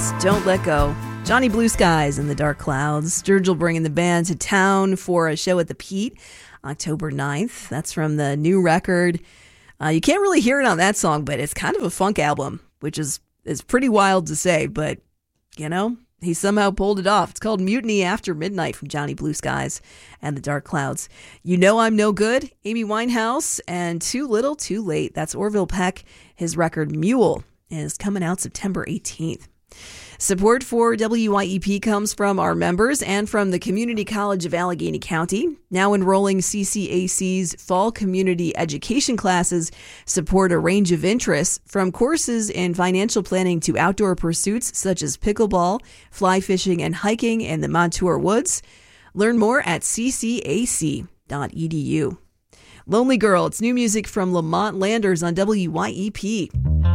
That's Don't Let Go. Johnny Blue Skies and the Dark Clouds. Sturgill bringing the band to town for a show at the Pete, October 9th. That's from the new record. You can't really hear it on that song, but it's kind of a funk album, which is pretty wild to say, but, you know, he somehow pulled it off. It's called Mutiny After Midnight from Johnny Blue Skies and the Dark Clouds. You Know I'm No Good, Amy Winehouse, and Too Little Too Late. That's Orville Peck. His record Mule is coming out September 18th. Support for WYEP comes from our members and from the Community College of Allegheny County. Now enrolling CCAC's fall community education classes support a range of interests, from courses in financial planning to outdoor pursuits such as pickleball, fly fishing, and hiking in the Montour Woods. Learn more at ccac.edu. Lonely Girl, it's new music from Lamont Landers on WYEP.